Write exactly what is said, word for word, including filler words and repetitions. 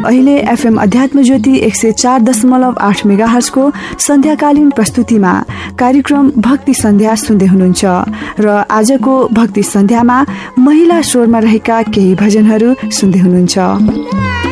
अहिले एफएम अध्यात्म ज्योति एक सय चार दशमलव आठ मेगा हर्जको सन्ध्याकालीन प्रस्तुतिमा कार्यक्रम भक्ति सन्ध्या सुन्दै हुनुहुन्छ र आजको भक्ति सन्ध्यामा महिला स्वरमा रहेका केही भजनहरू सुन्दै हुनुहुन्छ।